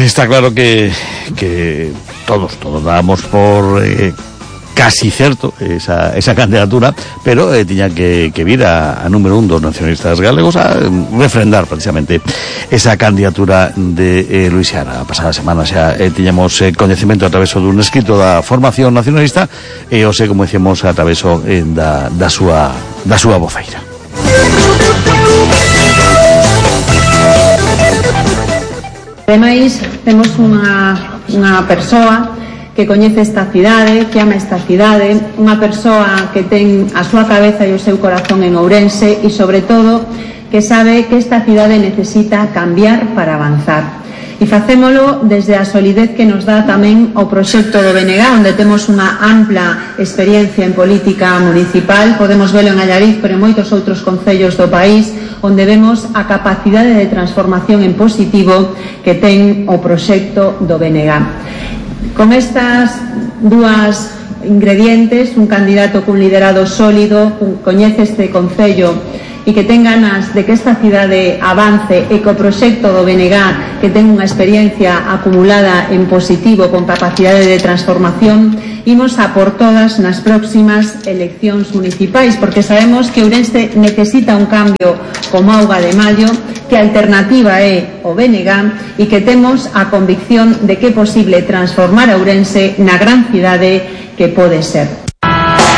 Está claro que todos dábamos por casi certo esa candidatura, pero tiña que vir a número 1 dos nacionalistas galegos a refrendar precisamente esa candidatura de Luisiana. A pasada semana xa tiñamos coñecemento a través dun escrito da formación nacionalista e hoxe, como decíamos, a través da súa voceira. Ademais, temos unha persoa que coñece esta cidade, que ama esta cidade, unha persoa que ten a súa cabeza e o seu corazón en Ourense e, sobre todo, que sabe que esta cidade necesita cambiar para avanzar. E facémolo desde a solidez que nos dá tamén o proxecto do BNG, onde temos unha ampla experiencia en política municipal, podemos velo en Allariz, pero en moitos outros concellos do país, onde vemos a capacidade de transformación en positivo que ten o proxecto do BNG. Con estas dúas ingredientes, un candidato cun liderado sólido, coñece este concello e que ten ganas de que esta cidade avance e co proxecto do BNG, que ten unha experiencia acumulada en positivo con capacidade de transformación, imos a por todas nas próximas eleccións municipais, porque sabemos que Ourense necesita un cambio como auga de mallo, que a alternativa é o BNG e que temos a convicción de que é posible transformar a Ourense na gran cidade que pode ser.